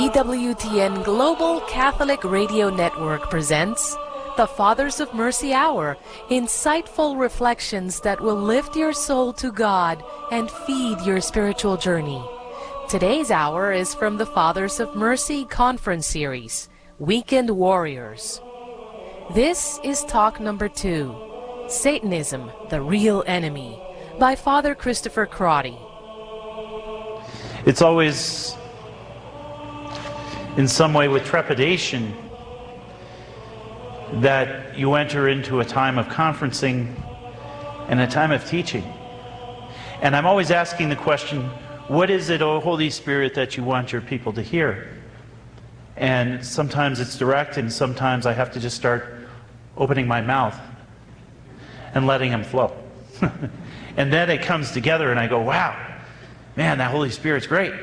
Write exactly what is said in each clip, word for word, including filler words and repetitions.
E W T N Global Catholic Radio Network presents the Fathers of Mercy Hour, insightful reflections that will lift your soul to God and feed your spiritual journey. Today's hour is from the Fathers of Mercy Conference Series, Weekend Warriors. This is talk number two, Satanism, the Real Enemy, by Father Christopher Crotty. It's always, in some way, with trepidation that you enter into a time of conferencing and a time of teaching. And I'm always asking the question, what is it, O Holy Spirit, that you want your people to hear? And sometimes it's direct, and sometimes I have to just start opening my mouth and letting Him flow. And then it comes together and I go, wow, man, that Holy Spirit's great.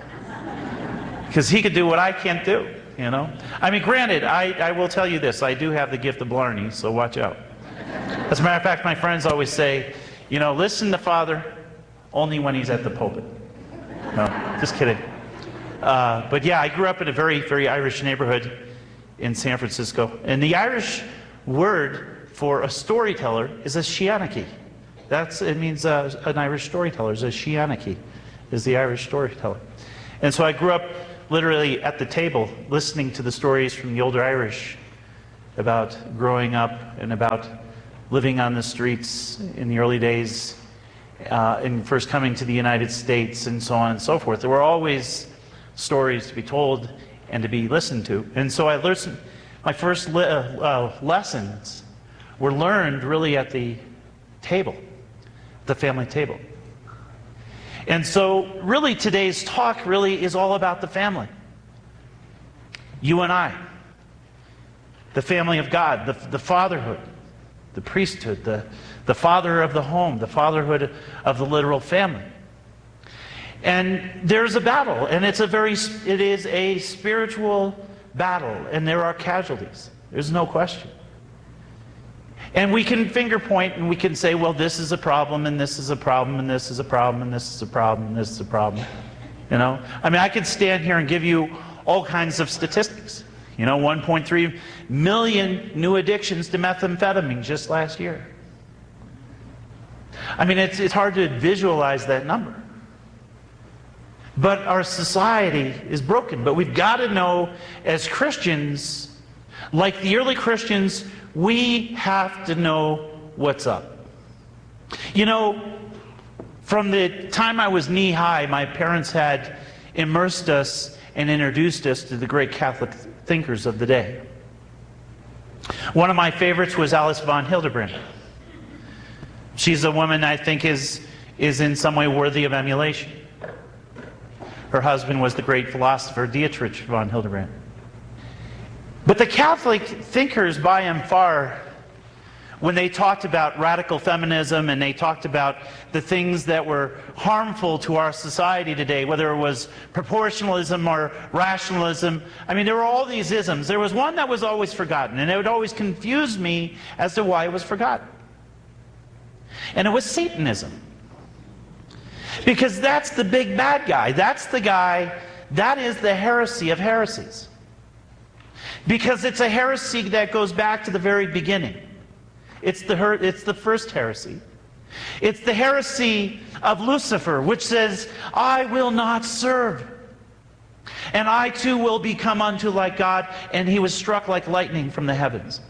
Because He could do what I can't do, you know? I mean, granted, I, I will tell you this, I do have the gift of Blarney, so watch out. As a matter of fact, my friends always say, you know, listen to Father only when he's at the pulpit. No, just kidding. Uh, but yeah, I grew up in a very, very Irish neighborhood in San Francisco. And the Irish word for a storyteller is a shianaki. That's, it means uh, an Irish storyteller is a shianaki, is the Irish storyteller. And so I grew up literally at the table listening to the stories from the older Irish about growing up and about living on the streets in the early days uh, and first coming to the United States and so on and so forth. There were always stories to be told and to be listened to. And so I listened, my first le uh, lessons were learned really at the table, the family table. And so really today's talk really is all about the family. You and I, the family of God, the, the fatherhood, the priesthood, the, the father of the home, the fatherhood of the literal family. And there's a battle, and it's a very, it is a spiritual battle, and there are casualties. There's no question. And we can finger point and we can say, well, this is a problem, and this is a problem, and this is a problem, and this is a problem, and this is a problem. You know? I mean, I could stand here and give you all kinds of statistics. You know, one point three million new addictions to methamphetamine just last year. I mean, it's, it's hard to visualize that number. But our society is broken. But we've got to know, as Christians, like the early Christians, we have to know what's up. You know, from the time I was knee-high, my parents had immersed us and introduced us to the great Catholic thinkers of the day. One of my favorites was Alice von Hildebrand. She's a woman I think is, is in some way worthy of emulation. Her husband was the great philosopher Dietrich von Hildebrand. But the Catholic thinkers by and far, when they talked about radical feminism and they talked about the things that were harmful to our society today, whether it was proportionalism or rationalism, I mean, there were all these isms. There was one that was always forgotten, and it would always confuse me as to why it was forgotten. And it was Satanism. Because that's the big bad guy. That's the guy, that is the heresy of heresies. Because it's a heresy that goes back to the very beginning. It's the, her it's the first heresy. It's the heresy of Lucifer, which says, I will not serve. And I too will become unto like God. And he was struck like lightning from the heavens.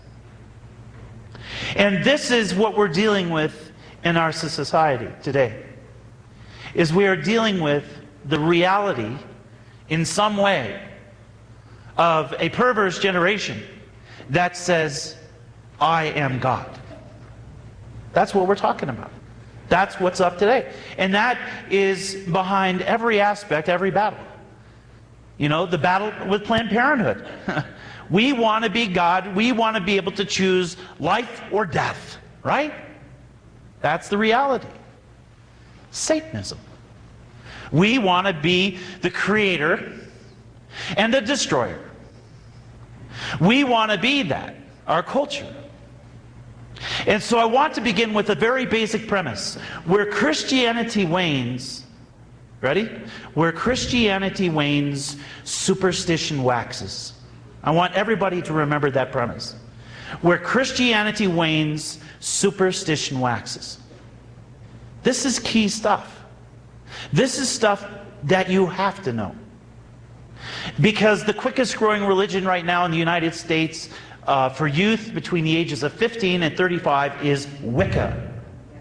And this is what we're dealing with in our society today. Is we are dealing with the reality, in some way, of a perverse generation that says, I am God. That's what we're talking about. That's what's up today. And that is behind every aspect, every battle. You know, the battle with Planned Parenthood. We want to be God. We want to be able to choose life or death, right? That's the reality. Satanism. We want to be the creator and the destroyer. We want to be that, our culture. And so I want to begin with a very basic premise. Where Christianity wanes, Ready? Where Christianity wanes, superstition waxes. I want everybody to remember that premise. Where Christianity wanes, superstition waxes. This is key stuff. This is stuff that you have to know. Because the quickest growing religion right now in the United States uh, for youth between the ages of fifteen and thirty-five is Wicca.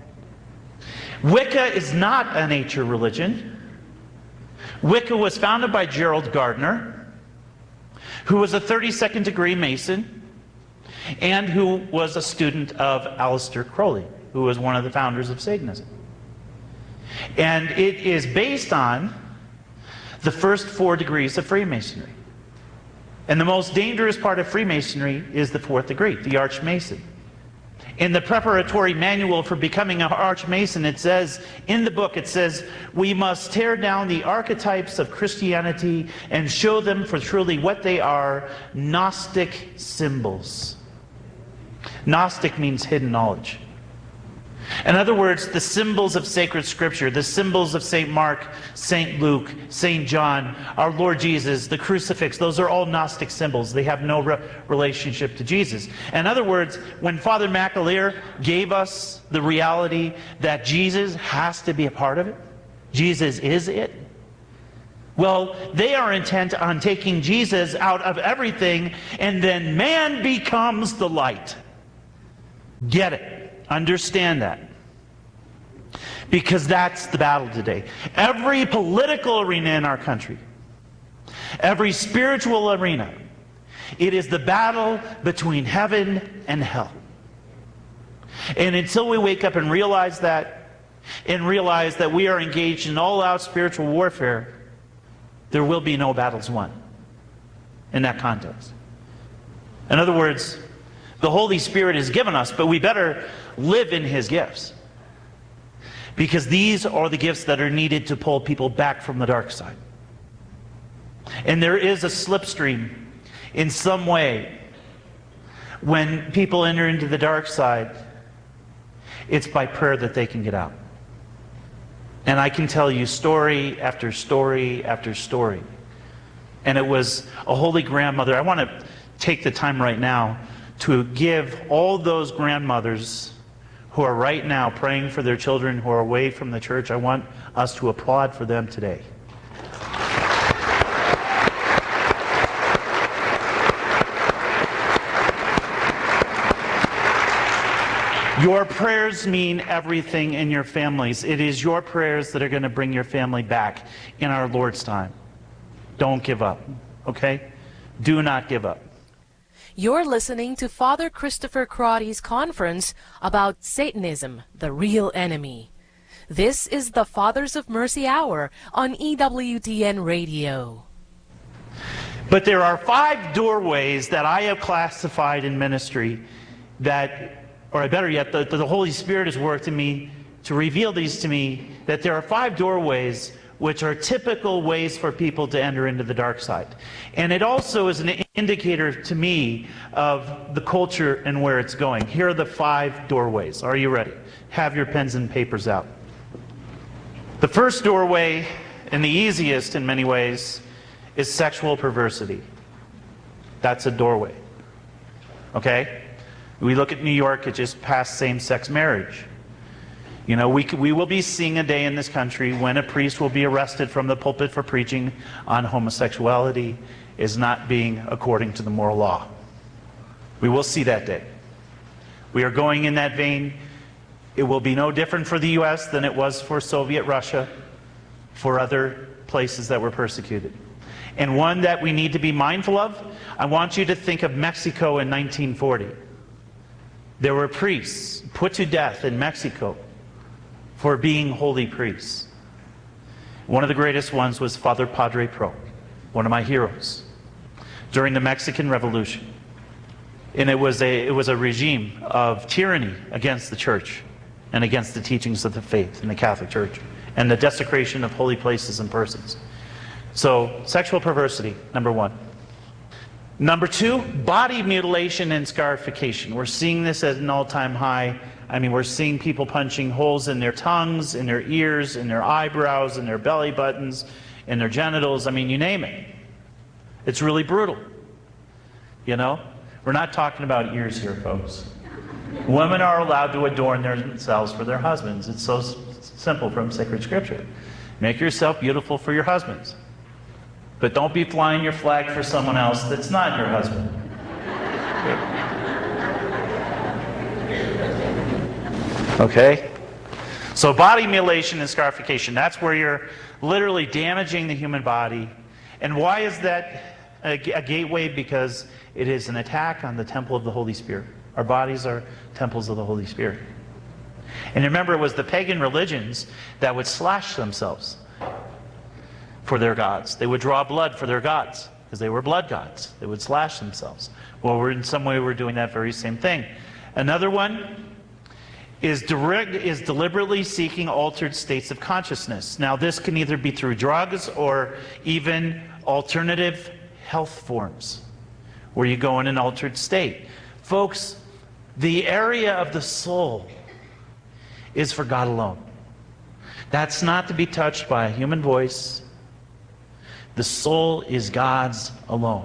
Wicca is not a nature religion. Wicca was founded by Gerald Gardner, who was a thirty-second degree Mason, and who was a student of Aleister Crowley, who was one of the founders of Satanism. And it is based on the first four degrees of Freemasonry. And the most dangerous part of Freemasonry is the fourth degree, the Archmason. In the preparatory manual for becoming an Archmason, it says, in the book, it says, we must tear down the archetypes of Christianity and show them for truly what they are, Gnostic symbols. Gnostic means hidden knowledge. In other words, the symbols of sacred scripture, the symbols of Saint Mark, Saint Luke, Saint John, our Lord Jesus, the crucifix, those are all Gnostic symbols. They have no re relationship to Jesus. In other words, when Father McAleer gave us the reality that Jesus has to be a part of it, Jesus is it, well, they are intent on taking Jesus out of everything, and then man becomes the light. Get it. Understand that. Because that's the battle today. Every political arena in our country, every spiritual arena, it is the battle between heaven and hell. And until we wake up and realize that, and realize that we are engaged in all-out spiritual warfare, there will be no battles won in that context. In other words, the Holy Spirit is given us, but we better live in His gifts. Because these are the gifts that are needed to pull people back from the dark side. And there is a slipstream in some way when people enter into the dark side. It's by prayer that they can get out. And I can tell you story after story after story. And it was a holy grandmother. I want to take the time right now to give all those grandmothers who are right now praying for their children who are away from the church. I want us to applaud for them today. Your prayers mean everything in your families. It is your prayers that are going to bring your family back in our Lord's time. Don't give up, okay? Do not give up. You're listening to Father Christopher Crotty's conference about Satanism, the real enemy. This is the Fathers of Mercy Hour on E W T N Radio. But there are five doorways that I have classified in ministry that, or better yet, the, the Holy Spirit has worked in me to reveal these to me, that there are five doorways which are typical ways for people to enter into the dark side. And it also is an indicator to me of the culture and where it's going. Here are the five doorways. Are you ready? Have your pens and papers out. The first doorway, and the easiest in many ways, is sexual perversity. That's a doorway. Okay? We look at New York, it just passed same-sex marriage. You know, we, we will be seeing a day in this country when a priest will be arrested from the pulpit for preaching on homosexuality is not being according to the moral law. We will see that day. We are going in that vein. It will be no different for the U S than it was for Soviet Russia, for other places that were persecuted. And one that we need to be mindful of, I want you to think of Mexico in nineteen forty. There were priests put to death in Mexico for being holy priests. One of the greatest ones was Father Padre Pro, one of my heroes, during the Mexican Revolution. And it was a, it was a regime of tyranny against the church and against the teachings of the faith in the Catholic Church and the desecration of holy places and persons. So, sexual perversity, number one. Number two, body mutilation and scarification. We're seeing this at an all-time high I mean, we're seeing people punching holes in their tongues, in their ears, in their eyebrows, in their belly buttons, in their genitals. I mean, you name it. It's really brutal. You know? We're not talking about ears here, folks. Women are allowed to adorn themselves for their husbands. It's so s- simple from sacred scripture. Make yourself beautiful for your husbands. But don't be flying your flag for someone else that's not your husband. Okay? So body mutilation and scarification, that's where you're literally damaging the human body. And why is that a, a gateway? Because it is an attack on the temple of the Holy Spirit. Our bodies are temples of the Holy Spirit. And remember, it was the pagan religions that would slash themselves for their gods. They would draw blood for their gods, because they were blood gods. They would slash themselves. Well, we're in some way we're doing that very same thing. Another one is direct is deliberately seeking altered states of consciousness. Now, this can either be through drugs or even alternative health forms, where you go in an altered state. Folks, the area of the soul is for God alone. That's not to be touched by a human voice. The soul is God's alone.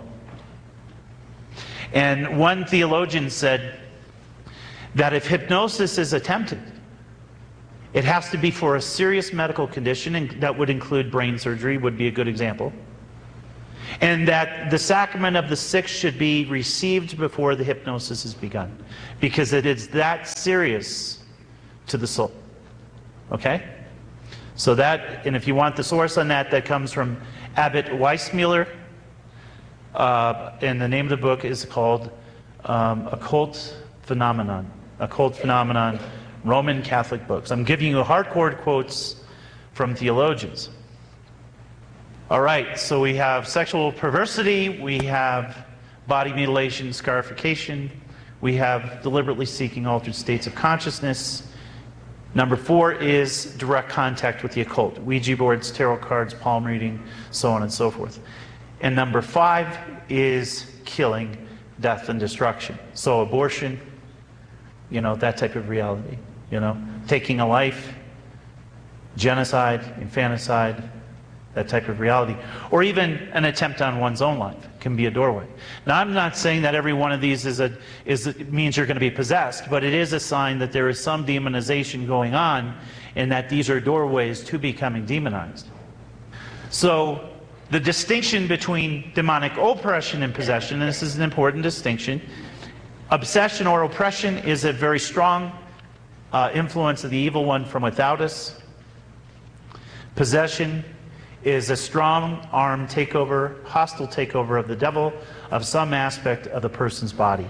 And one theologian said that if hypnosis is attempted, it has to be for a serious medical condition, and that would include brain surgery, would be a good example. And that the sacrament of the sixth should be received before the hypnosis is begun, because it is that serious to the soul. Okay? So that, and if you want the source on that, that comes from Abbot Weissmuller, uh, and the name of the book is called um, Occult Phenomenon. Occult Phenomenon, Roman Catholic books. I'm giving you hardcore quotes from theologians. All right, so we have sexual perversity, we have body mutilation, scarification, we have deliberately seeking altered states of consciousness. Number four is direct contact with the occult. Ouija boards, tarot cards, palm reading, so on and so forth. And number five is killing, death, and destruction. So abortion, you know, that type of reality, you know, taking a life, genocide, infanticide, that type of reality. Or even an attempt on one's own life can be a doorway. Now, I'm not saying that every one of these is a, is a, means you're going to be possessed, but it is a sign that there is some demonization going on, and that these are doorways to becoming demonized. So, the distinction between demonic oppression and possession, and this is an important distinction. Obsession or oppression is a very strong uh, influence of the evil one from without us. Possession is a strong-arm takeover, hostile takeover of the devil of some aspect of the person's body.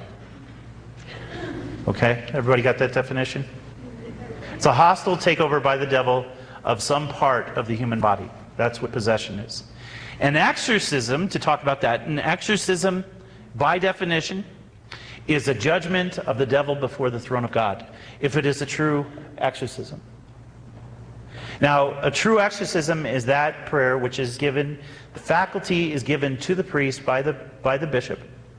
Okay? Everybody got that definition? It's a hostile takeover by the devil of some part of the human body. That's what possession is. An exorcism, to talk about that, an exorcism, by definition, is a judgment of the devil before the throne of God, if it is a true exorcism. Now, a true exorcism is that prayer which is given, the faculty is given to the priest by the, by the bishop.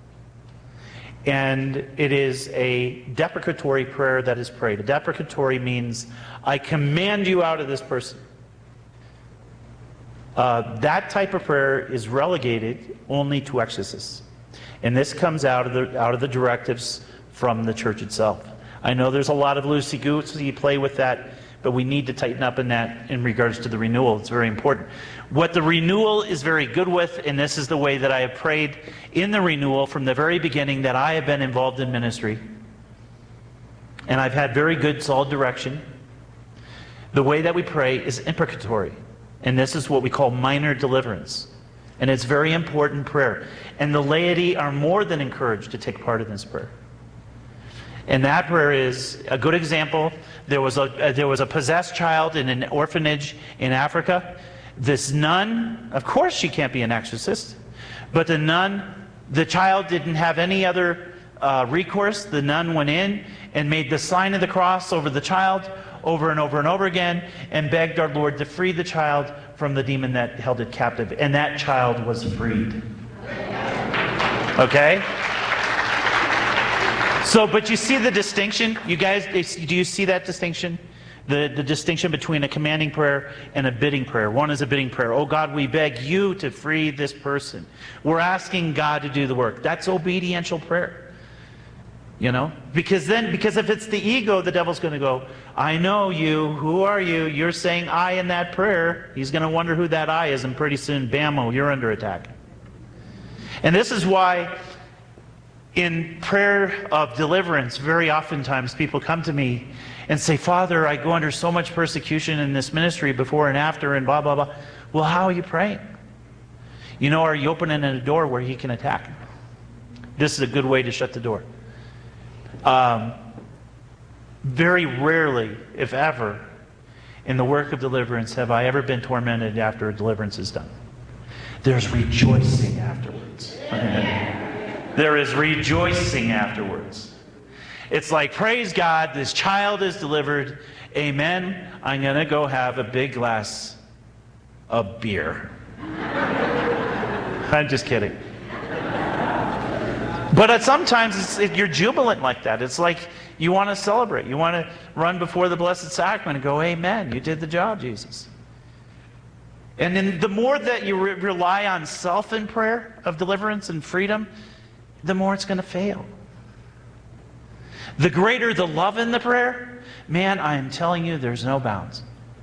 And it is a deprecatory prayer that is prayed. A deprecatory means, I command you out of this person. Uh, that type of prayer is relegated only to exorcists. And this comes out of the, out of the directives from the church itself. I know there's a lot of loosey-goosey play with that, but we need to tighten up in that in regards to the renewal. It's very important. What the renewal is very good with, and this is the way that I have prayed in the renewal from the very beginning that I have been involved in ministry, and I've had very good, solid direction. The way that we pray is imprecatory, and this is what we call minor deliverance. And it's very important prayer. And the laity are more than encouraged to take part in this prayer. And that prayer is a good example. There was a, uh, there was a possessed child in an orphanage in Africa. This nun, of course she can't be an exorcist, but the nun, the child didn't have any other uh, recourse. The nun went in and made the sign of the cross over the child over and over and over again, and begged our Lord to free the child from the demon that held it captive. And that child was freed. Okay? So, but you see the distinction? You guys, do you see that distinction? The, the distinction between a commanding prayer and a bidding prayer. One is a bidding prayer. Oh God, we beg you to free this person. We're asking God to do the work. That's obediential prayer. You know? Because then, because if it's the ego, the devil's going to go, I know you. Who are you? You're saying I in that prayer. He's going to wonder who that I is, and pretty soon, bammo, you're under attack. And this is why in prayer of deliverance, very oftentimes people come to me and say, Father, I go under so much persecution in this ministry before and after and blah, blah, blah. Well, how are you praying? You know, are you opening a door where he can attack? This is a good way to shut the door. Um, very rarely, if ever, in the work of deliverance have I ever been tormented after a deliverance is done. There's rejoicing afterwards. There is rejoicing afterwards. It's like, praise God, this child is delivered. Amen. I'm going to go have a big glass of beer. I'm just kidding. But sometimes it's, it, you're jubilant like that. It's like you want to celebrate. You want to run before the Blessed Sacrament and go, amen, you did the job, Jesus. And then the more that you re- rely on self in prayer of deliverance and freedom, the more it's going to fail. The greater the love in the prayer, man, I am telling you, there's no bounds.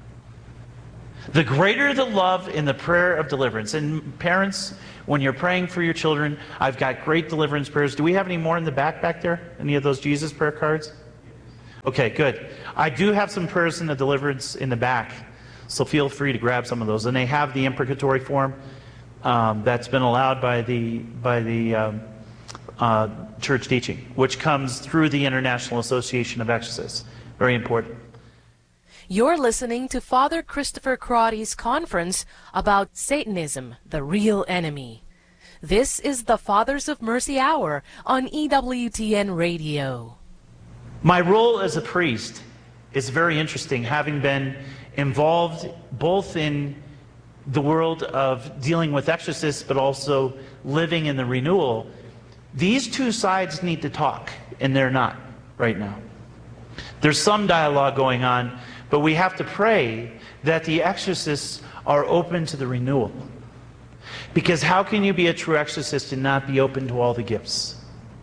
The greater the love in the prayer of deliverance. And parents, when you're praying for your children, I've got great deliverance prayers. Do we have any more in the back back there? Any of those Jesus prayer cards? Okay, good. I do have some prayers in the deliverance in the back, so feel free to grab some of those. And they have the imprecatory form um, that's been allowed by the by the um, uh, church teaching, which comes through the International Association of Exorcists. Very important. You're listening to Father Christopher Crotty's conference about Satanism, the real enemy. This is the Fathers of Mercy Hour on E W T N Radio. My role as a priest is very interesting, having been involved both in the world of dealing with exorcists, but also living in the renewal. These two sides need to talk, and they're not right now. There's some dialogue going on, but we have to pray that the exorcists are open to the renewal. Because how can you be a true exorcist and not be open to all the gifts?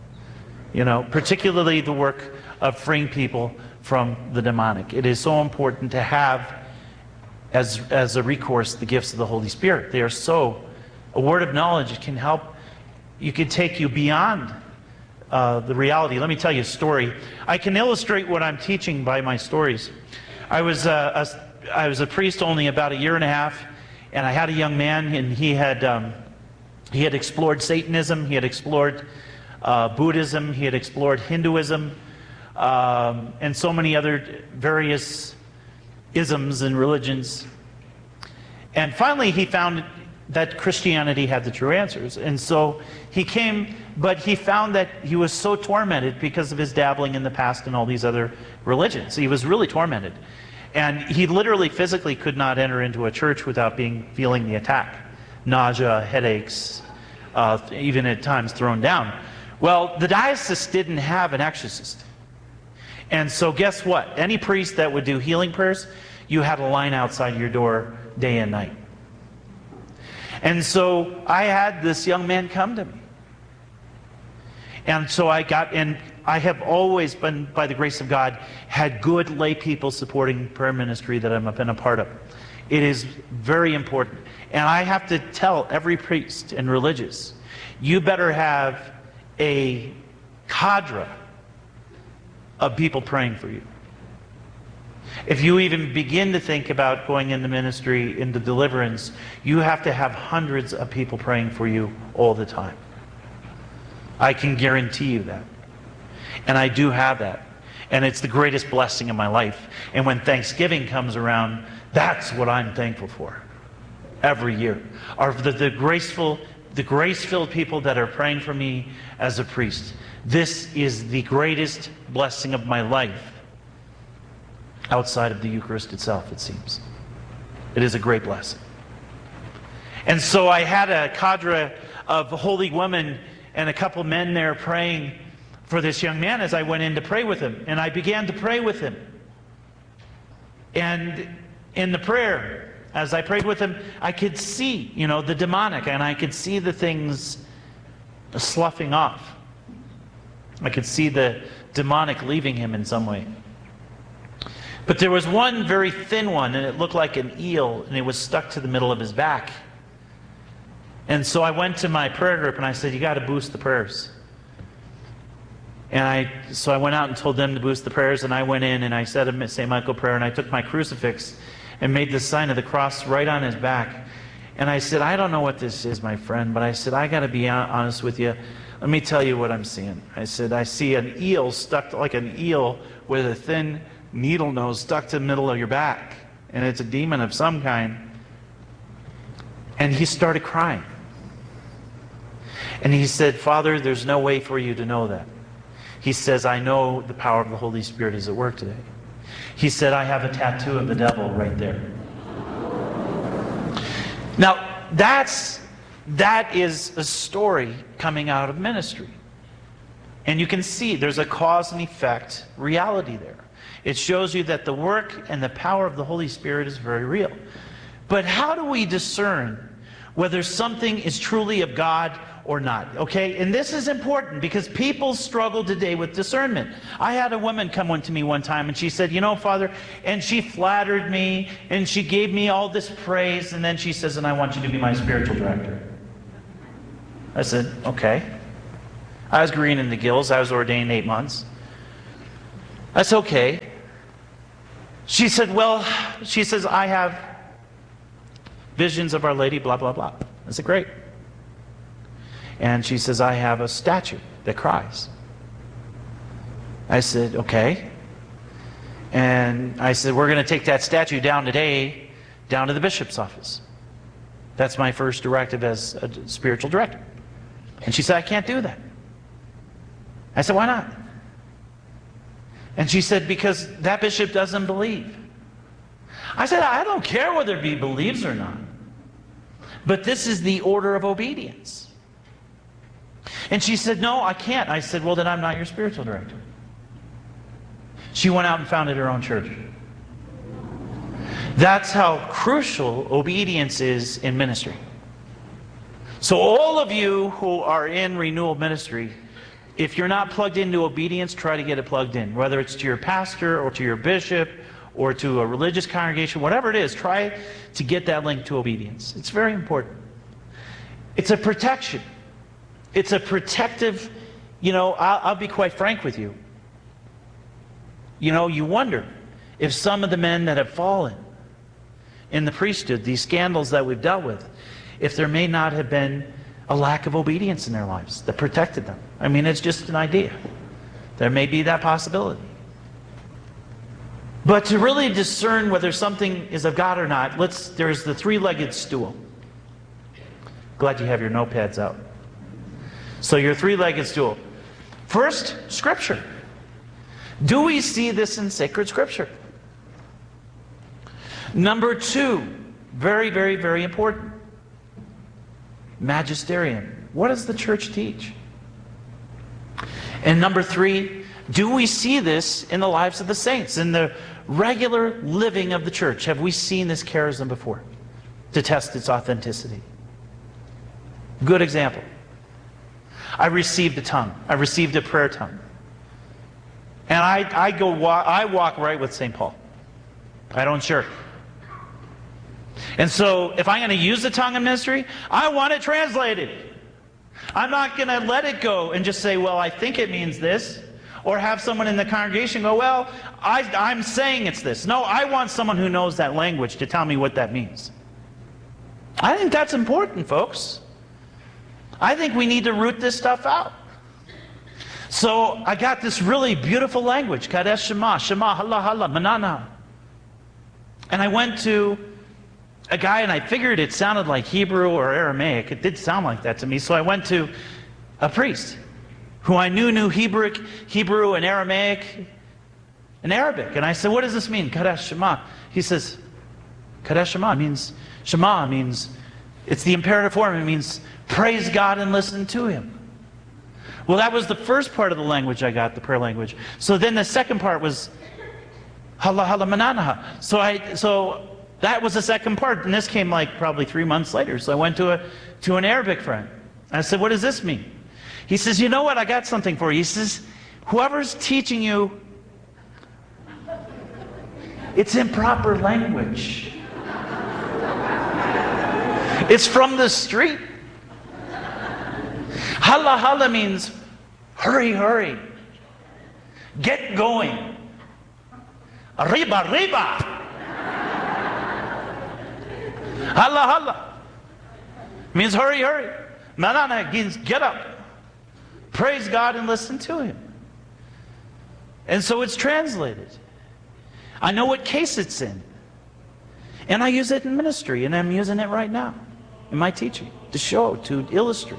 You know, particularly the work of freeing people from the demonic. It is so important to have as, as a recourse the gifts of the Holy Spirit. They are so, a word of knowledge can help, you can take you beyond uh, the reality. Let me tell you a story. I can illustrate what I'm teaching by my stories. I was, uh, a, I was a priest only about a year and a half, and I had a young man, and he had, um, he had explored Satanism, he had explored uh, Buddhism, he had explored Hinduism, um, and so many other various isms and religions. And finally he found that Christianity had the true answers. And so he came, but he found that he was so tormented because of his dabbling in the past and all these other religions. He was really tormented. And he literally physically could not enter into a church without being feeling the attack. Nausea, headaches, uh, even at times thrown down. Well, the diocese didn't have an exorcist. And so guess what? Any priest that would do healing prayers, you had a line outside your door day and night. And so I had this young man come to me. And so I got, and I have always been, by the grace of God, had good lay people supporting prayer ministry that I've been a part of. It is very important. And I have to tell every priest and religious, you better have a cadre of people praying for you. If you even begin to think about going into ministry, into deliverance, you have to have hundreds of people praying for you all the time. I can guarantee you that. And I do have that. And it's the greatest blessing in my life. And when Thanksgiving comes around, that's what I'm thankful for. Every year. Are the, the graceful, the grace-filled people that are praying for me as a priest. This is the greatest blessing of my life. Outside of the Eucharist itself, it seems. It is a great blessing. And so I had a cadre of holy women and a couple men there praying for this young man as I went in to pray with him. And I began to pray with him. And in the prayer, as I prayed with him, I could see, you know, the demonic, and I could see the things sloughing off. I could see the demonic leaving him in some way. But there was one very thin one, and it looked like an eel, and it was stuck to the middle of his back. And so I went to my prayer group, and I said, you got to boost the prayers. And I, so I went out and told them to boost the prayers, and I went in, and I said a Saint Michael prayer, and I took my crucifix and made the sign of the cross right on his back. And I said, I don't know what this is, my friend, but I said, I got to be honest with you. Let me tell you what I'm seeing. I said, I see an eel stuck like an eel with a thin needle nose stuck to the middle of your back. And it's a demon of some kind. And he started crying. And he said, Father, there's no way for you to know that. He says, I know the power of the Holy Spirit is at work today. He said, I have a tattoo of the devil right there. Now, that's, that is a story coming out of ministry. And you can see there's a cause and effect reality there. It shows you that the work and the power of the Holy Spirit is very real. But how do we discern whether something is truly of God or not? Okay, and this is important because people struggle today with discernment. I had a woman come to me one time and she said, you know, Father, and she flattered me and she gave me all this praise, and then she says, and I want you to be my spiritual director. I said, okay. I was green in the gills. I was ordained eight months. That's okay. She said, well, she says, I have visions of Our Lady, blah, blah, blah. I said, great. And she says, I have a statue that cries. I said, okay. And I said, we're going to take that statue down today, down to the bishop's office. That's my first directive as a spiritual director. And she said, I can't do that. I said, why not? And she said, because that bishop doesn't believe. I said, I don't care whether he believes or not. But this is the order of obedience. And she said, no, I can't. I said, well, then I'm not your spiritual director. She went out and founded her own church. That's how crucial obedience is in ministry. So all of you who are in renewal ministry, if you're not plugged into obedience, try to get it plugged in. Whether it's to your pastor or to your bishop or to a religious congregation, whatever it is, try to get that link to obedience. It's very important. It's a protection. It's a protective, you know, I'll, I'll be quite frank with you. You know, you wonder if some of the men that have fallen in the priesthood, these scandals that we've dealt with, if there may not have been a lack of obedience in their lives that protected them. I mean, it's just an idea. There may be that possibility. But to really discern whether something is of God or not, let's, there's the three-legged stool. Glad you have your notepads out. So your three-legged stool. First, Scripture. Do we see this in sacred Scripture? Number two, very, very, very important. Magisterium. What does the church teach? And number three, do we see this in the lives of the saints, in the regular living of the church? Have we seen this charism before to test its authenticity? Good example. I received a tongue. I received a prayer tongue. And I, I, go, I walk right with Saint Paul. I don't shirk. And so if I'm going to use the tongue in ministry, I want it translated. I'm not going to let it go and just say, well, I think it means this. Or have someone in the congregation go, well, I, I'm saying it's this. No, I want someone who knows that language to tell me what that means. I think that's important, folks. I think we need to root this stuff out. So I got this really beautiful language, Kadesh Shema, Shema, Hala, Hala, Manana. And I went to a guy and I figured it sounded like Hebrew or Aramaic. It did sound like that to me. So I went to a priest who I knew knew Hebrew, Hebrew and Aramaic and Arabic. And I said, what does this mean, Kadesh Shema? He says, Kadesh Shema means, Shema means, it's the imperative form. It means praise God and listen to Him. Well, that was the first part of the language I got, the prayer language. So then the second part was hala hala mananaha. So I so that was the second part, and this came like probably three months later. So I went to a to an Arabic friend. I said, "What does this mean?" He says, "You know what? I got something for you." He says, "Whoever's teaching you, it's improper language. It's from the street. Hala hala means hurry, hurry. Get going. Arriba, arriba. Hala hala means hurry, hurry. Manana means get up. Praise God and listen to Him." And so it's translated. I know what case it's in. And I use it in ministry, and I'm using it right now in my teaching to show, to illustrate.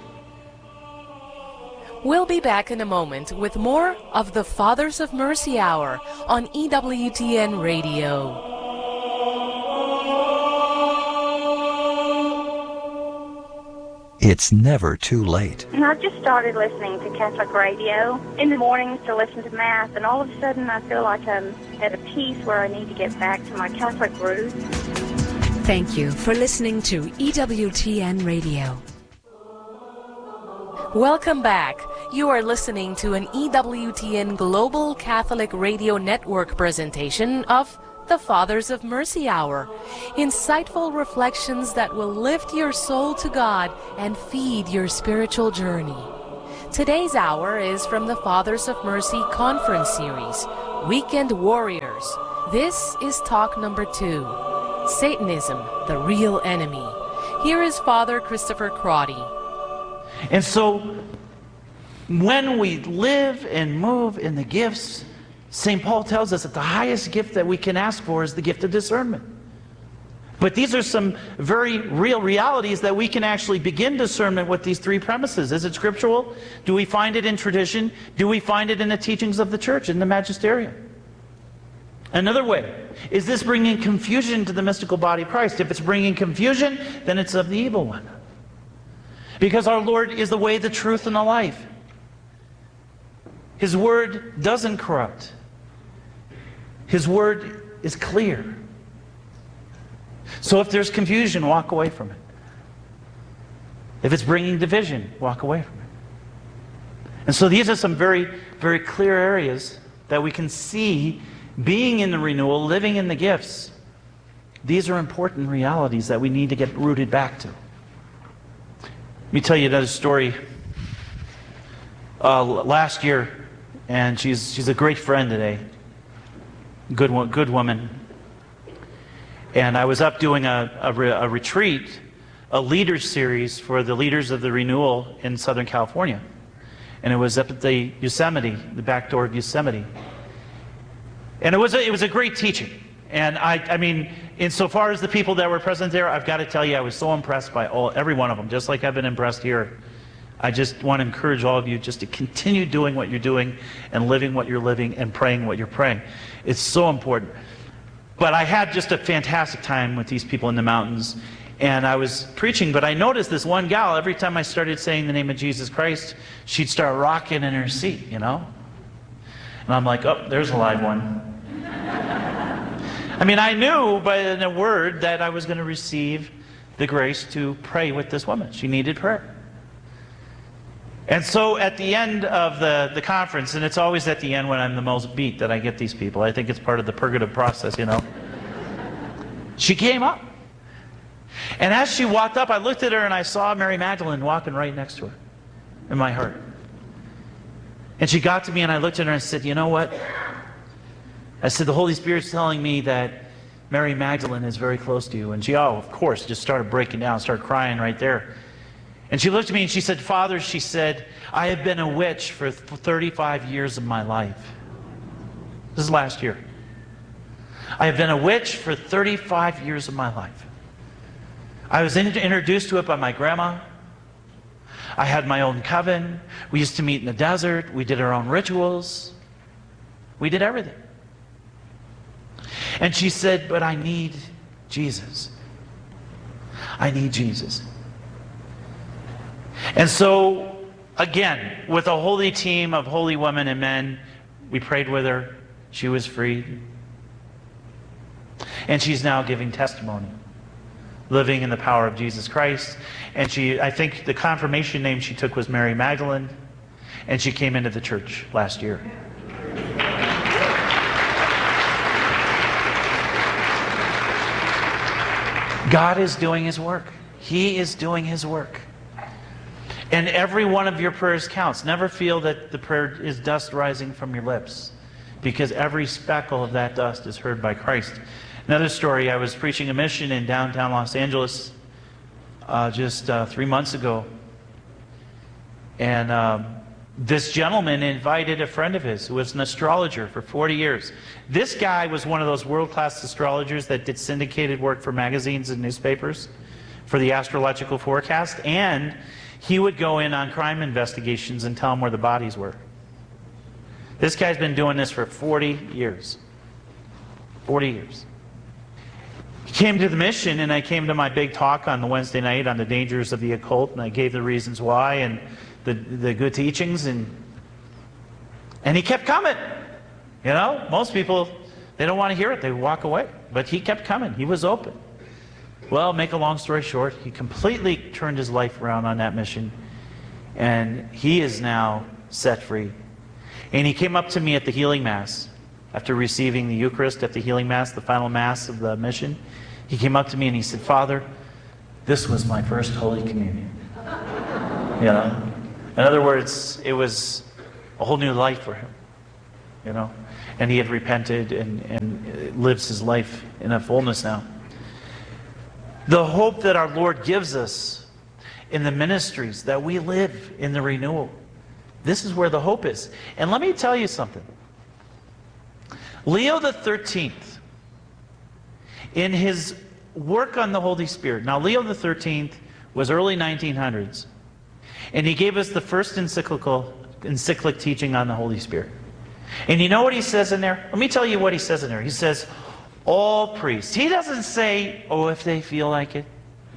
We'll be back in a moment with more of the Fathers of Mercy Hour on E W T N Radio. It's never too late. And I just started listening to Catholic radio in the mornings to listen to Mass, and all of a sudden I feel like I'm at a peace where I need to get back to my Catholic roots. Thank you for listening to E W T N Radio. Welcome back. You are listening to an E W T N Global Catholic Radio Network presentation of the Fathers of Mercy Hour. Insightful reflections that will lift your soul to God and feed your spiritual journey. Today's hour is from the Fathers of Mercy Conference Series, Weekend Warriors. This is talk number two, Satanism, the Real Enemy. Here is Father Christopher Crotty. And so, when we live and move in the gifts, Saint Paul tells us that the highest gift that we can ask for is the gift of discernment. But these are some very real realities that we can actually begin discernment with these three premises. Is it scriptural? Do we find it in tradition? Do we find it in the teachings of the church, in the magisterium? Another way, is this bringing confusion to the mystical body of Christ? If it's bringing confusion, then it's of the evil one. Because our Lord is the way, the truth, and the life. His word doesn't corrupt. His word is clear. So if there's confusion, walk away from it. If it's bringing division, walk away from it. And so these are some very, very clear areas that we can see being in the renewal, living in the gifts. These are important realities that we need to get rooted back to. Let me tell you another story. Uh, last year, and she's she's a great friend today. Good one, good woman. And I was up doing a, a, re, a retreat, a leaders series for the leaders of the renewal in Southern California, and it was up at the Yosemite, the back door of Yosemite. And it was a, it was a great teaching. And I I mean, insofar as the people that were present there, I've got to tell you, I was so impressed by all every one of them, just like I've been impressed here. I just want to encourage all of you just to continue doing what you're doing and living what you're living and praying what you're praying. It's so important. But I had just a fantastic time with these people in the mountains, and I was preaching, but I noticed this one gal, every time I started saying the name of Jesus Christ, she'd start rocking in her seat, you know? And I'm like, oh, there's a live one. I mean, I knew by a word that I was going to receive the grace to pray with this woman. She needed prayer. And so at the end of the, the conference, and it's always at the end when I'm the most beat that I get these people. I think it's part of the purgative process, you know. She came up. And as she walked up, I looked at her and I saw Mary Magdalene walking right next to her in my heart. And she got to me and I looked at her and said, you know what? I said, the Holy Spirit's telling me that Mary Magdalene is very close to you. And she, oh, of course, just started breaking down, started crying right there. And she looked at me and she said, Father, she said, I have been a witch for thirty-five years of my life. This is last year. I have been a witch for thirty-five years of my life. I was introduced to it by my grandma. I had my own coven. We used to meet in the desert. We did our own rituals. We did everything. And she said, but I need Jesus. I need Jesus. And so Again, with a holy team of holy women and men, we prayed with her. She was freed. And she's now giving testimony, living in the power of Jesus Christ. And she, I think the confirmation name she took was Mary Magdalene. And she came into the church last year. God is doing His work. He is doing His work. And every one of your prayers counts. Never feel that the prayer is dust rising from your lips, because every speckle of that dust is heard by Christ. Another story, I was preaching a mission in downtown Los Angeles uh, just uh, three months ago. And um, this gentleman invited a friend of his who was an astrologer for forty years. This guy was one of those world-class astrologers that did syndicated work for magazines and newspapers for the astrological forecast, and he would go in on crime investigations and tell them where the bodies were. This guy's been doing this for forty years. forty years. He came to the mission, and I came to my big talk on the Wednesday night on the dangers of the occult, and I gave the reasons why and the, the good teachings, and, and he kept coming. You know, most people, they don't want to hear it. They walk away. But he kept coming. He was open. Well, make a long story short, he completely turned his life around on that mission, and he is now set free. And he came up to me at the healing mass after receiving the Eucharist at the healing mass, the final mass of the mission. He came up to me and he said, "Father, this was my first Holy Communion." You know? In other words, it was a whole new life for him. You know? And he had repented and, and lives his life in a fullness now. The hope that our Lord gives us in the ministries that we live in the renewal. This is where the hope is. And let me tell you something. Leo the thirteenth, in his work on the Holy Spirit. Now, Leo the thirteenth was early nineteen hundreds. And he gave us the first encyclical, encyclic teaching on the Holy Spirit. And you know what he says in there? Let me tell you what he says in there. He says, all priests. He doesn't say, oh, if they feel like it.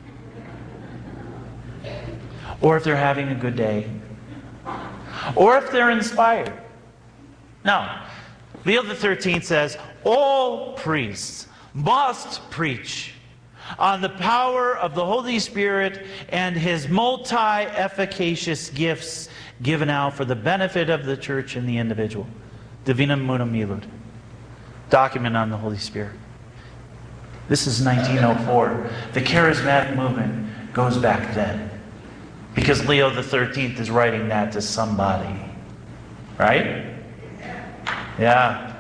Or if they're having a good day. Or if they're inspired. No. Leo the thirteenth says, all priests must preach on the power of the Holy Spirit and His multi-efficacious gifts given out for the benefit of the church and the individual. Divinum Munum Milud. Document on the Holy Spirit. This is nineteen oh four. The charismatic movement goes back then, because Leo the thirteenth is writing that to somebody. Right? Yeah.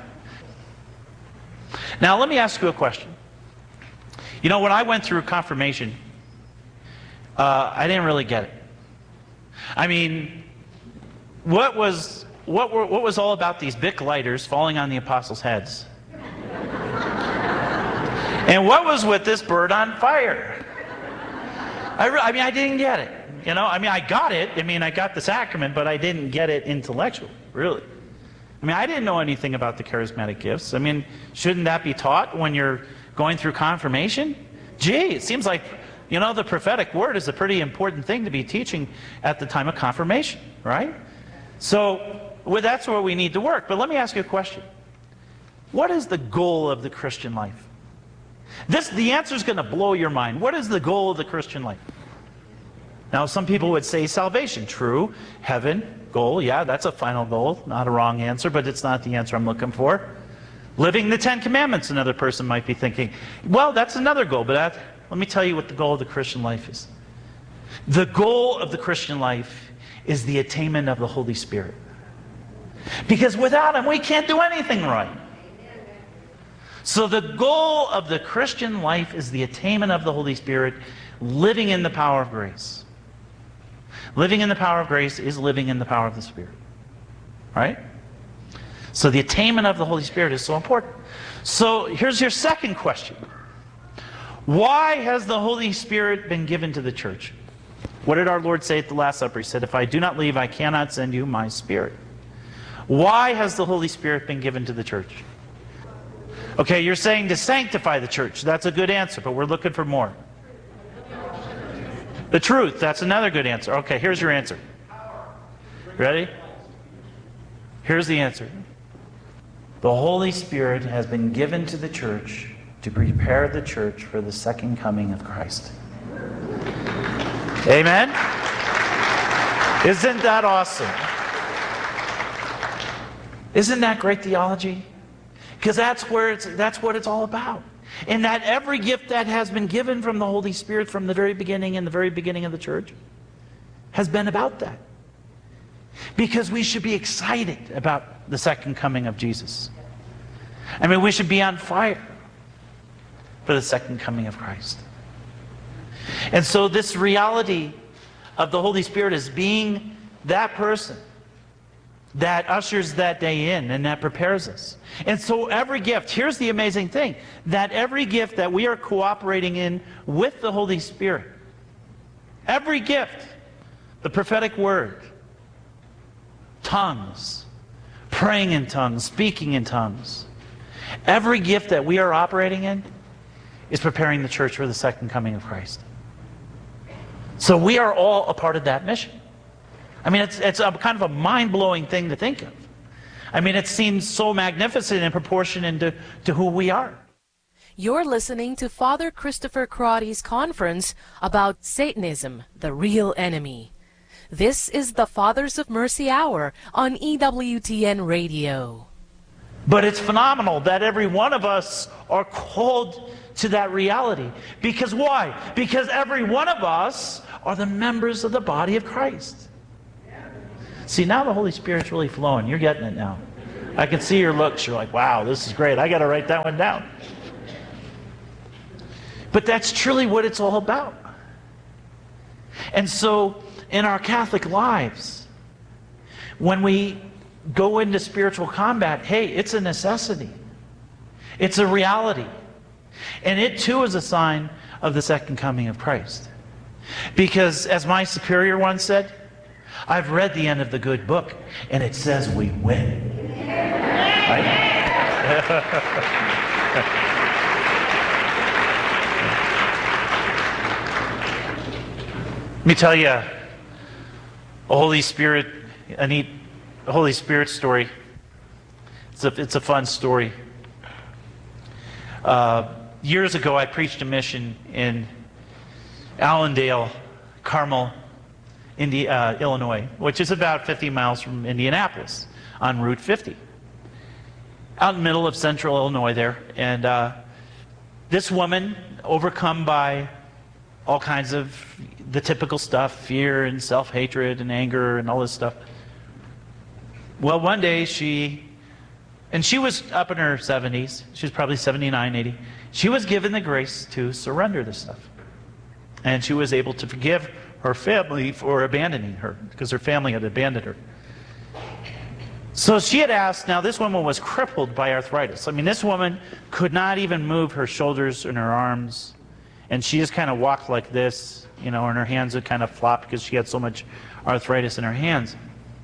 Now let me ask you a question. You know, when I went through confirmation, uh, I didn't really get it. I mean, what was what were what was all about these Bic lighters falling on the apostles' heads? And what was with this bird on fire? I, re I mean, I didn't get it. You know, I mean, I got it. I mean, I got the sacrament, but I didn't get it intellectually, really. I mean, I didn't know anything about the charismatic gifts. I mean, shouldn't that be taught when you're going through confirmation? Gee, it seems like, you know, the prophetic word is a pretty important thing to be teaching at the time of confirmation, right? So, well, that's where we need to work. But let me ask you a question. What is the goal of the Christian life? This, the answer is going to blow your mind. What is the goal of the Christian life? Now, some people would say salvation. True. Heaven, goal. Yeah, that's a final goal. Not a wrong answer, but it's not the answer I'm looking for. Living the Ten Commandments, another person might be thinking. Well, that's another goal, but that, let me tell you what the goal of the Christian life is. The goal of the Christian life is the attainment of the Holy Spirit. Because without Him, we can't do anything right. So the goal of the Christian life is the attainment of the Holy Spirit, living in the power of grace. Living in the power of grace is living in the power of the Spirit. Right? So the attainment of the Holy Spirit is so important. So here's your second question. Why has the Holy Spirit been given to the church? What did our Lord say at the Last Supper? He said, if I do not leave, I cannot send you my Spirit. Why has the Holy Spirit been given to the church? Okay, you're saying to sanctify the church. That's a good answer, but we're looking for more. The truth, that's another good answer. Okay, here's your answer. Ready? Here's the answer. The Holy Spirit has been given to the church to prepare the church for the second coming of Christ. Amen? Isn't that awesome? Isn't that great theology? Because that's where it's that's what it's all about. And that every gift that has been given from the Holy Spirit from the very beginning and the very beginning of the church has been about that. Because we should be excited about the second coming of Jesus. I mean, we should be on fire for the second coming of Christ. And so this reality of the Holy Spirit as being that person that ushers that day in and that prepares us. And so every gift, here's the amazing thing, that every gift that we are cooperating in with the Holy Spirit, every gift, the prophetic word, tongues, praying in tongues, speaking in tongues, every gift that we are operating in is preparing the church for the second coming of Christ. So we are all a part of that mission. I mean, it's, it's a kind of a mind-blowing thing to think of. I mean, it seems so magnificent in proportion to, to who we are. You're listening to Father Christopher Crotty's conference about Satanism, the real enemy. This is the Fathers of Mercy Hour on E W T N Radio. But it's phenomenal that every one of us are called to that reality. Because why? Because every one of us are the members of the body of Christ. See, now the Holy Spirit's really flowing. You're getting it now. I can see your looks. You're like, wow, this is great. I got to write that one down. But that's truly what it's all about. And so, in our Catholic lives, when we go into spiritual combat, hey, it's a necessity. It's a reality. And it too is a sign of the second coming of Christ. Because, as my superior once said, I've read the end of the good book, and it says we win. Right? Let me tell you a Holy Spirit, a neat Holy Spirit story. It's a, it's a fun story. Uh, years ago, I preached a mission in Allendale, Carmel, Indi- uh, Illinois, which is about fifty miles from Indianapolis on Route fifty. Out in the middle of central Illinois there. And uh, this woman, overcome by all kinds of the typical stuff, fear and self-hatred and anger and all this stuff. Well, one day she, and she was up in her seventies, she was probably seventy-nine, eighty, she was given the grace to surrender this stuff. And she was able to forgive her family for abandoning her, because her family had abandoned her. So she had asked, now this woman was crippled by arthritis. I mean, this woman could not even move her shoulders and her arms, and she just kind of walked like this, you know, and her hands would kind of flop because she had so much arthritis in her hands.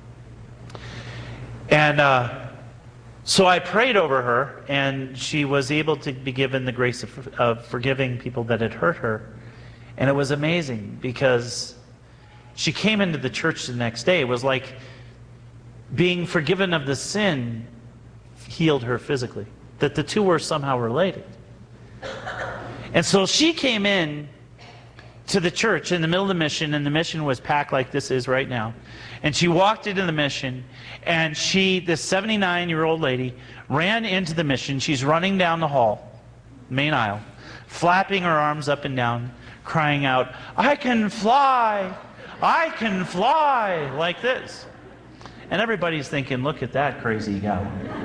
And uh, so I prayed over her, and she was able to be given the grace of, of forgiving people that had hurt her. And it was amazing, because she came into the church the next day. It was like being forgiven of the sin healed her physically, that the two were somehow related. And so she came in to the church in the middle of the mission, and the mission was packed like this is right now. And she walked into the mission, and she, this seventy-nine-year-old lady, ran into the mission. She's running down the hall, main aisle, flapping her arms up and down, crying out, I can fly! I can fly! Like this. And everybody's thinking, look at that crazy gal.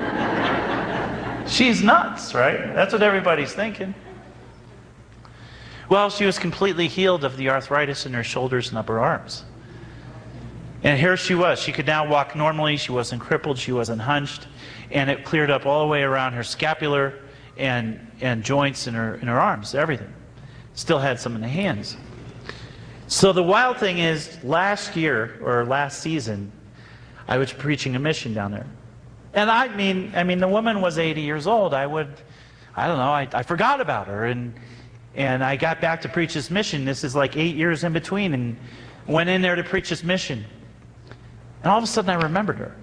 She's nuts, right? That's what everybody's thinking. Well, she was completely healed of the arthritis in her shoulders and upper arms. And here she was. She could now walk normally. She wasn't crippled. She wasn't hunched. And it cleared up all the way around her scapular and, and joints in her, in her arms, everything. Still had some in the hands. So the wild thing is, last year, or last season, I was preaching a mission down there. And I mean, I mean, the woman was eighty years old. I would, I don't know, I, I forgot about her. And And I got back to preach this mission. This is like eight years in between, and went in there to preach this mission. And all of a sudden I remembered her.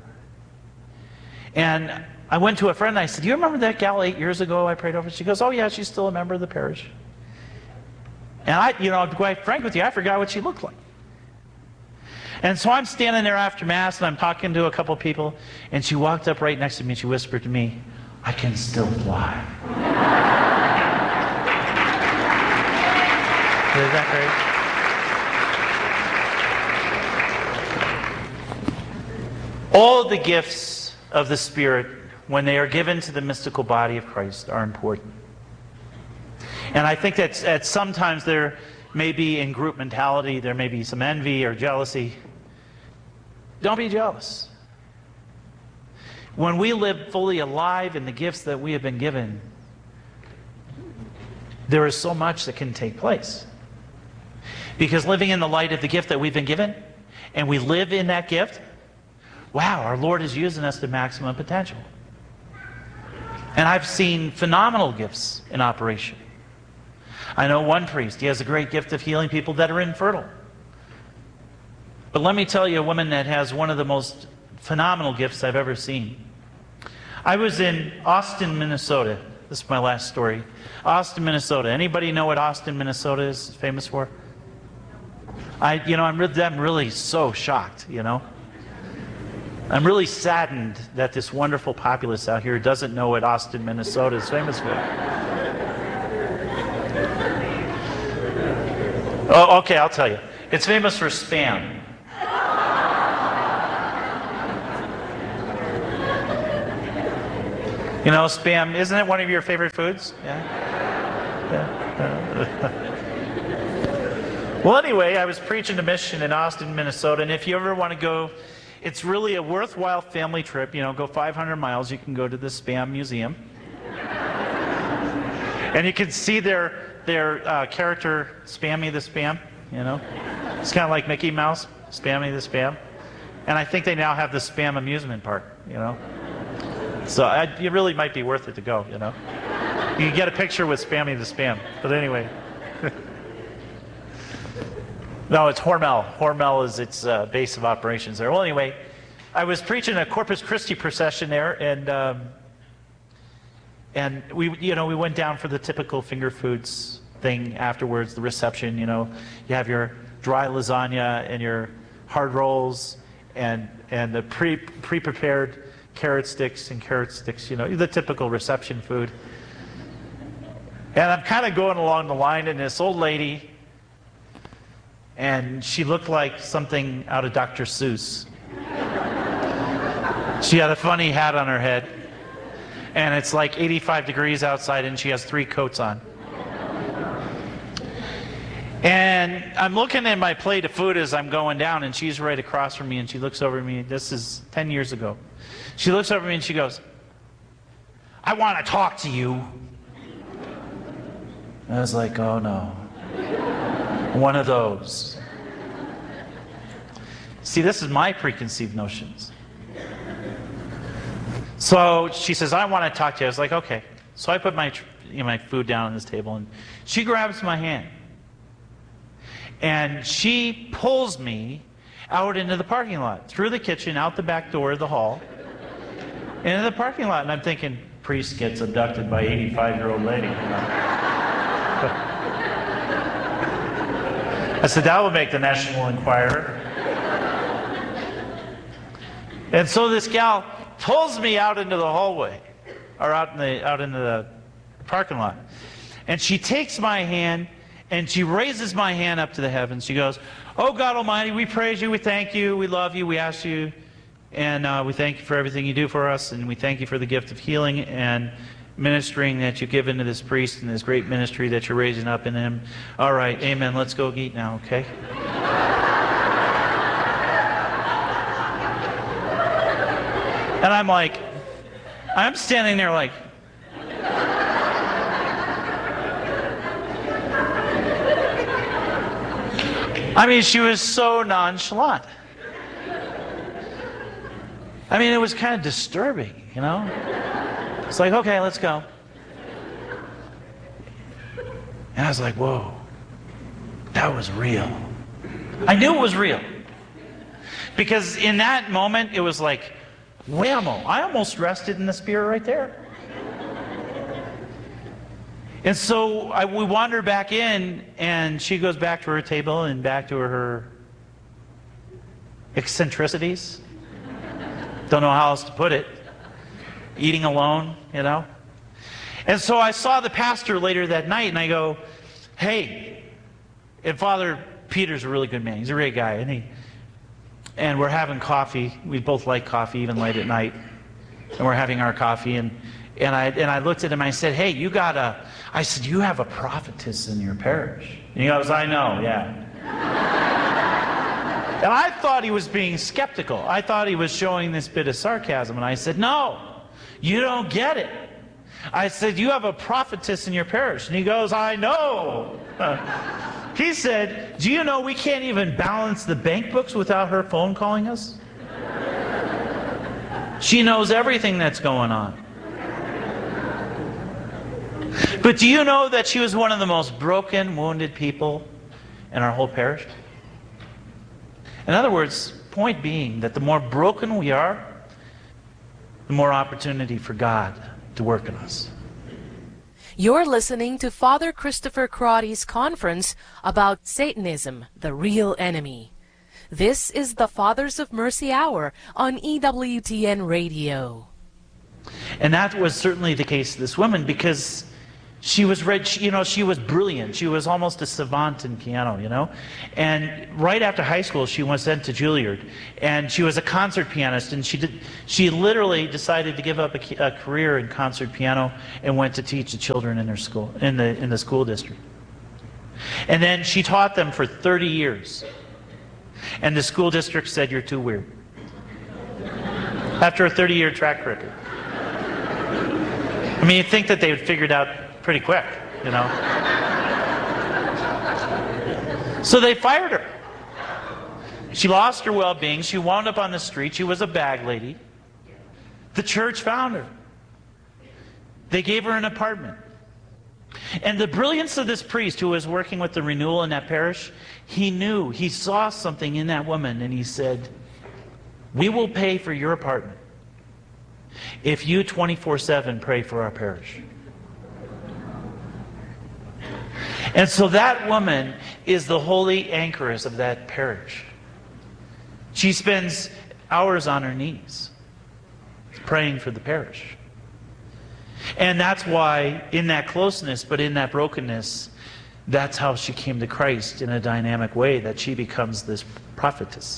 And I went to a friend and I said, do you remember that gal eight years ago I prayed over? She goes, oh yeah, she's still a member of the parish. And I, you know, to be quite frank with you, I forgot what she looked like. And so I'm standing there after Mass and I'm talking to a couple people, and she walked up right next to me and she whispered to me, I can still fly. Isn't that great? All the gifts of the Spirit, when they are given to the mystical body of Christ, are important. And I think that at sometimes there may be in group mentality, there may be some envy or jealousy. Don't be jealous. When we live fully alive in the gifts that we have been given, there is so much that can take place. Because living in the light of the gift that we've been given, and we live in that gift, wow, our Lord is using us to maximum potential. And I've seen phenomenal gifts in operation. I know one priest, he has a great gift of healing people that are infertile. But let me tell you a woman that has one of the most phenomenal gifts I've ever seen. I was in Austin, Minnesota. This is my last story. Austin, Minnesota. Anybody know what Austin, Minnesota is famous for? I, you know, I'm, I'm really so shocked, you know. I'm really saddened that this wonderful populace out here doesn't know what Austin, Minnesota is famous for. Oh, okay, I'll tell you. It's famous for Spam. You know, Spam, isn't it one of your favorite foods? Yeah? Yeah. Well, anyway, I was preaching a mission in Austin, Minnesota, and if you ever want to go, it's really a worthwhile family trip. You know, go five hundred miles, you can go to the Spam Museum. And you can see their, their uh, character, Spammy the Spam, you know. It's kind of like Mickey Mouse, Spammy the Spam. And I think they now have the Spam amusement park, you know. So I, it really might be worth it to go, you know. You can get a picture with Spammy the Spam. But anyway. No, it's Hormel. Hormel is its uh, base of operations there. Well, anyway, I was preaching a Corpus Christi procession there, and um, and we, you know, we went down for the typical finger foods thing afterwards, the reception. You know, you have your dry lasagna and your hard rolls, and and the pre pre prepared carrot sticks and carrot sticks. You know, the typical reception food. And I'm kind of going along the line, and this old lady. And she looked like something out of Doctor Seuss. She had a funny hat on her head. And it's like eighty-five degrees outside and she has three coats on. And I'm looking at my plate of food as I'm going down, and she's right across from me, and she looks over at me. This is ten years ago. She looks over at me and she goes, I want to talk to you. And I was like, oh no. One of those. See, this is my preconceived notions. So she says, I want to talk to you. I was like, okay. So I put my, you know, my food down on this table, and she grabs my hand. And she pulls me out into the parking lot, through the kitchen, out the back door of the hall, into the parking lot. And I'm thinking, priest gets abducted by eighty-five-year-old lady. You know? I said, that will make the National Enquirer. And so this gal pulls me out into the hallway, or out in the out into the parking lot. And she takes my hand and she raises my hand up to the heavens. She goes, oh God Almighty, we praise you, we thank you, we love you, we ask you, and uh, we thank you for everything you do for us, and we thank you for the gift of healing and ministering that you've given to this priest and this great ministry that you're raising up in him. All right, amen. Let's go eat now, okay? And I'm like, I'm standing there like, I mean, she was so nonchalant. I mean, it was kind of disturbing, you know? It's like, okay, let's go. And I was like, whoa, that was real. I knew it was real. Because in that moment, it was like, whammo, I almost rested in the Spirit right there. And so I, we wander back in, and she goes back to her table and back to her eccentricities. Don't know how else to put it. Eating alone, you know. And so I saw the pastor later that night, and I go, hey, and Father Peter's a really good man. He's a great guy, and he, and we're having coffee. We both like coffee, even late at night. And we're having our coffee, and and I and I looked at him and I said, hey, you got a, I said, you have a prophetess in your parish. And he goes, I know, yeah. And I thought he was being skeptical. I thought he was showing this bit of sarcasm, and I said, no, you don't get it. I said, you have a prophetess in your parish. And he goes, I know. Uh, he said, do you know we can't even balance the bank books without her phone calling us? She knows everything that's going on. But do you know that she was one of the most broken, wounded people in our whole parish? In other words, point being that the more broken we are, the more opportunity for God to work in us. You're listening to Father Christopher Crotty's conference about Satanism, the real enemy. This is the Fathers of Mercy Hour on E W T N Radio. And that was certainly the case of this woman, because she was read, you know, she was brilliant. She was almost a savant in piano, you know. And right after high school, she was sent to Juilliard, and she was a concert pianist. And she did, she literally decided to give up a, a career in concert piano and went to teach the children in her school, in the in the school district. And then she taught them for thirty years. And the school district said, "You're too weird." After a thirty-year track record. I mean, you'd think that they would figure it out pretty quick, you know. So they fired her. She lost her well-being. She wound up on the street. She was a bag lady. The church found her. They gave her an apartment. And the brilliance of this priest who was working with the renewal in that parish, he knew, he saw something in that woman, and he said, we will pay for your apartment if you twenty-four seven pray for our parish. And so that woman is the holy anchoress of that parish. She spends hours on her knees praying for the parish. And that's why, in that closeness, but in that brokenness, that's how she came to Christ in a dynamic way, that she becomes this prophetess.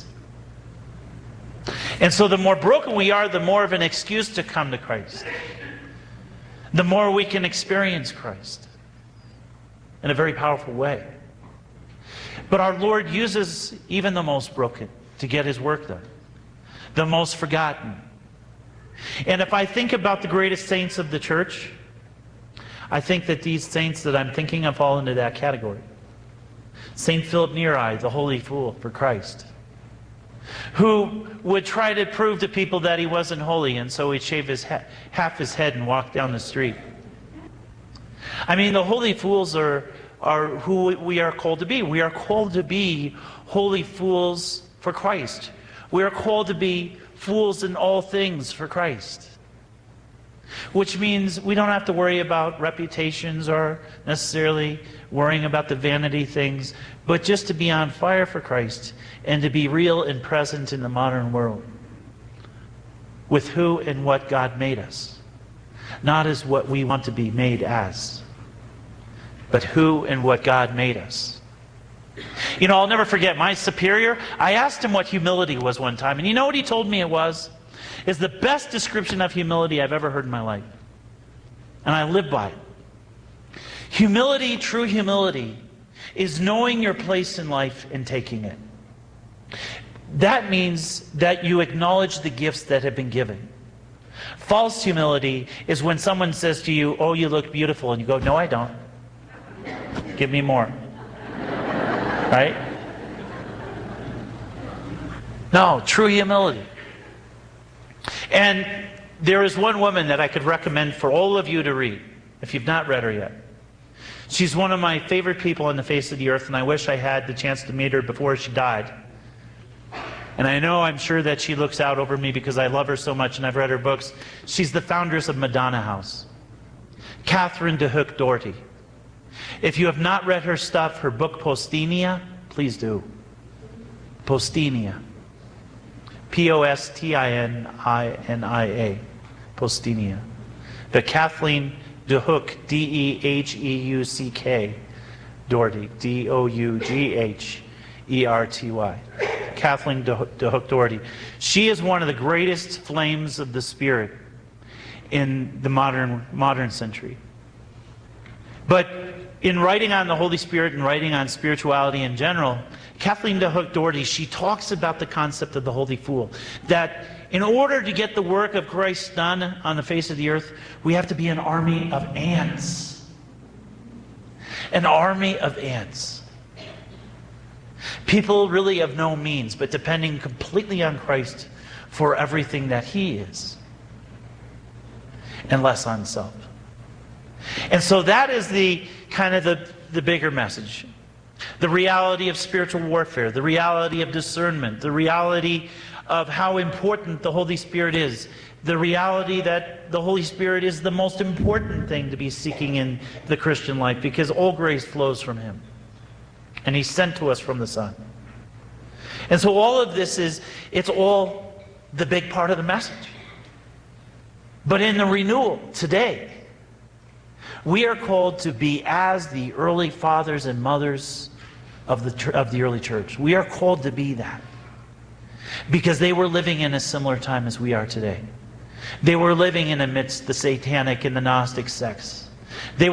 And so the more broken we are, the more of an excuse to come to Christ. The more we can experience Christ in a very powerful way. But our Lord uses even the most broken to get His work done. The most forgotten. And if I think about the greatest saints of the church, I think that these saints that I'm thinking of fall into that category. Saint Philip Neri, the holy fool for Christ, who would try to prove to people that he wasn't holy, and so he'd shave his ha- half his head and walk down the street. I mean, the holy fools are, are who we are called to be. We are called to be holy fools for Christ. We are called to be fools in all things for Christ. Which means we don't have to worry about reputations or necessarily worrying about the vanity things, but just to be on fire for Christ and to be real and present in the modern world with who and what God made us. Not as what we want to be made as, but who and what God made us. You know, I'll never forget my superior. I asked him what humility was one time, and you know what he told me it was? Is the best description of humility I've ever heard in my life. And I live by it. Humility, true humility, is knowing your place in life and taking it. That means that you acknowledge the gifts that have been given. False humility is when someone says to you, oh, you look beautiful, and you go, no, I don't. Give me more. Right? No, true humility. And there is one woman that I could recommend for all of you to read, if you've not read her yet. She's one of my favorite people on the face of the earth, and I wish I had the chance to meet her before she died. And I know, I'm sure that she looks out over me because I love her so much and I've read her books. She's the foundress of Madonna House. Catherine de Hook Doherty. If you have not read her stuff, her book Postinia, please do. Postinia. P O S T I N I N I A. Postinia. But Kathleen de Hook, D E H E U C K, Doherty, D O U G H E R T Y. Kathleen de Hook Doherty. She is one of the greatest flames of the Spirit in the modern, modern century. But in writing on the Holy Spirit and writing on spirituality in general, Kathleen de Hook Doherty, she talks about the concept of the Holy Fool. That in order to get the work of Christ done on the face of the earth, we have to be an army of ants. An army of ants. People really of no means, but depending completely on Christ for everything that He is. And less on self. And so that is the kind of the, the bigger message. The reality of spiritual warfare, the reality of discernment, the reality of how important the Holy Spirit is, the reality that the Holy Spirit is the most important thing to be seeking in the Christian life, because all grace flows from Him. And He's sent to us from the Son. And so all of this is, it's all the big part of the message. But in the renewal today, we are called to be as the early fathers and mothers of the, of the early church. We are called to be that. Because they were living in a similar time as we are today. They were living in amidst the satanic and the Gnostic sects. They